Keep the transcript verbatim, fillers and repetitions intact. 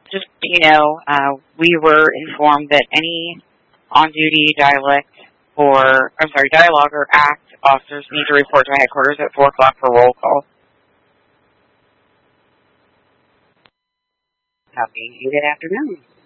just, you know, uh, we were informed that any on-duty dialect or, I'm sorry, dialogue or act officers need to report to headquarters at four o'clock for roll call. Copy. Good afternoon.